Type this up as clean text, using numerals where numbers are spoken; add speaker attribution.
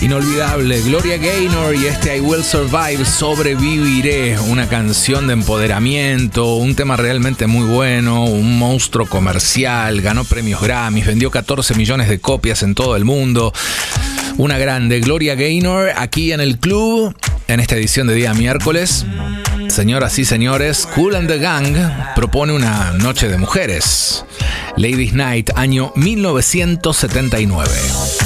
Speaker 1: Inolvidable, Gloria Gaynor y este I Will Survive, Sobreviviré, una canción de empoderamiento, un tema realmente muy bueno, un monstruo comercial, ganó premios Grammys, vendió 14 millones de copias en todo el mundo. Una grande, Gloria Gaynor, aquí en el club, en esta edición de día miércoles. Señoras y señores, Kool and the Gang propone una noche de mujeres. Ladies Night, año 1979.